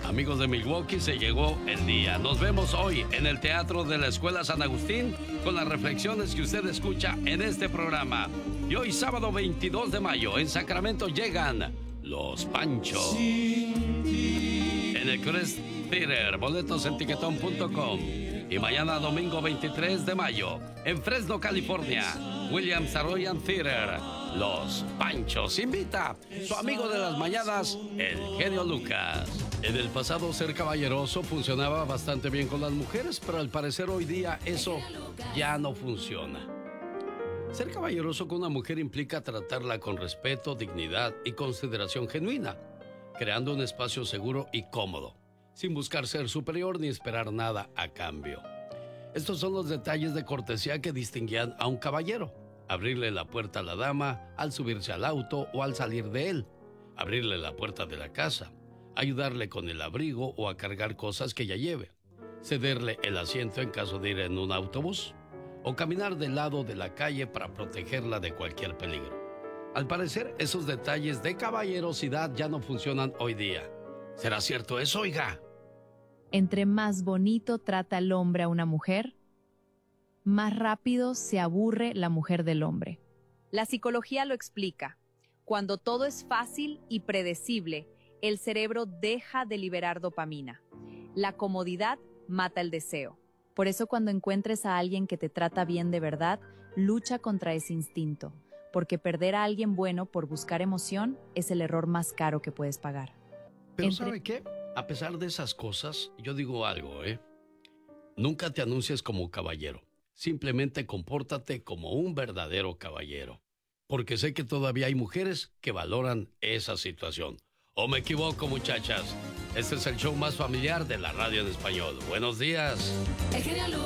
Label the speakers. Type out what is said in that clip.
Speaker 1: Amigos de Milwaukee, se llegó el día. Nos vemos hoy en el Teatro de la Escuela San Agustín con las reflexiones que usted escucha en este programa. Y hoy, sábado 22 de mayo, en Sacramento llegan Los Panchos. En el Crest Theater, boletos en tiquetón.com. Y mañana, domingo 23 de mayo, en Fresno, California, Williams Saroyan Theater. Los Panchos invita su amigo de las mañanas, el genio Lucas. En el pasado, ser caballeroso funcionaba bastante bien con las mujeres, pero al parecer hoy día eso ya no funciona. Ser caballeroso con una mujer implica tratarla con respeto, dignidad y consideración genuina, creando un espacio seguro y cómodo, sin buscar ser superior ni esperar nada a cambio. Estos son los detalles de cortesía que distinguían a un caballero. Abrirle la puerta a la dama al subirse al auto o al salir de él. Abrirle la puerta de la casa. Ayudarle con el abrigo o a cargar cosas que ella lleve. Cederle el asiento en caso de ir en un autobús. O caminar del lado de la calle para protegerla de cualquier peligro. Al parecer, esos detalles de caballerosidad ya no funcionan hoy día. ¿Será cierto eso, oiga?
Speaker 2: Entre más bonito trata el hombre a una mujer, más rápido se aburre la mujer del hombre.
Speaker 3: La psicología lo explica. Cuando todo es fácil y predecible, el cerebro deja de liberar dopamina. La comodidad mata el deseo.
Speaker 2: Por eso cuando encuentres a alguien que te trata bien de verdad, lucha contra ese instinto, porque perder a alguien bueno por buscar emoción es el error más caro que puedes pagar.
Speaker 1: Pero ¿sabe qué? A pesar de esas cosas, yo digo algo, Nunca te anuncies como caballero. Simplemente compórtate como un verdadero caballero. Porque sé que todavía hay mujeres que valoran esa situación. ¿O me equivoco, muchachas? Este es el show más familiar de la radio en español. Buenos días.